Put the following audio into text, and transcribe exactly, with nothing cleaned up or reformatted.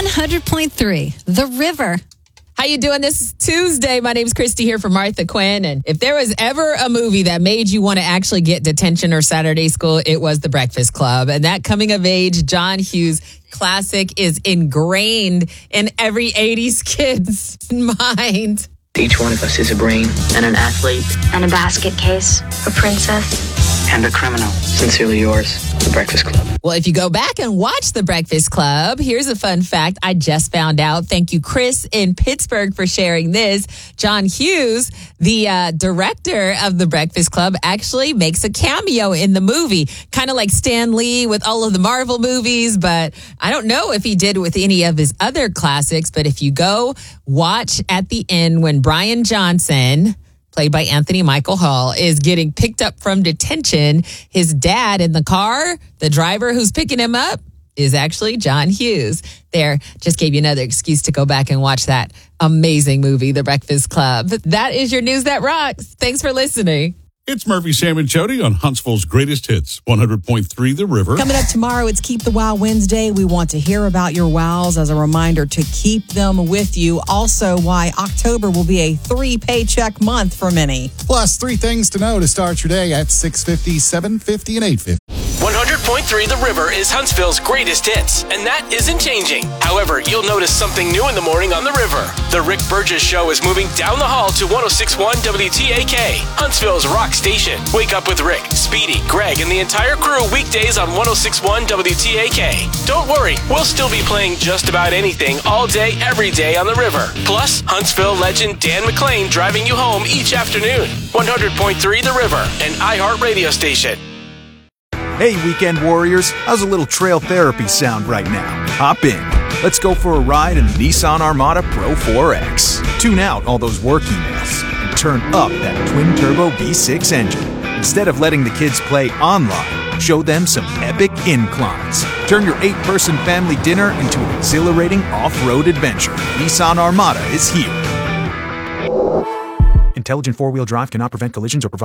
one hundred point three, The River. How you doing this Tuesday? My name's Christy here from Martha Quinn. And if there was ever a movie that made you want to actually get detention or Saturday school, it was The Breakfast Club. And that coming of age John Hughes classic is ingrained in every eighties kid's mind. Each one of us is a brain and an athlete and a basket case, a princess and a criminal. Sincerely yours, The Breakfast Club. Well, if you go back and watch The Breakfast Club, here's a fun fact I just found out. Thank you, Chris in Pittsburgh, for sharing this. John Hughes, the uh, director of The Breakfast Club, actually makes a cameo in the movie, kind of like Stan Lee with all of the Marvel movies, but I don't know if he did with any of his other classics. But if you go watch at the end when Brian Johnson, played by Anthony Michael Hall, is getting picked up from detention, his dad in the car, the driver who's picking him up, is actually John Hughes. There, just gave you another excuse to go back and watch that amazing movie, The Breakfast Club. That is your news that rocks. Thanks for listening. It's Murphy, Sam, and Jody on Huntsville's Greatest Hits, one hundred point three The River. Coming up tomorrow, it's Keep the Wow Wednesday. We want to hear about your wows as a reminder to keep them with you. Also, why October will be a three-paycheck month for many. Plus, three things to know to start your day at six fifty, seven fifty, and eight fifty. one hundred point three The River is Huntsville's greatest hits, and that isn't changing. However, you'll notice something new in the morning on The River. The Rick Burgess Show is moving down the hall to one oh six point one W T A K, Huntsville's rock station. Wake up with Rick, Speedy, Greg, and the entire crew weekdays on one oh six point one W T A K. Don't worry, we'll still be playing just about anything all day, every day on The River. Plus, Huntsville legend Dan McClain driving you home each afternoon. one hundred point three The River, an iHeart radio station. Hey, weekend warriors, how's a little trail therapy sound right now? Hop in. Let's go for a ride in the Nissan Armada Pro four X. Tune out all those work emails and turn up that twin-turbo V six engine. Instead of letting the kids play online, show them some epic inclines. Turn your eight-person family dinner into an exhilarating off-road adventure. Nissan Armada is here. Intelligent four-wheel drive cannot prevent collisions or provide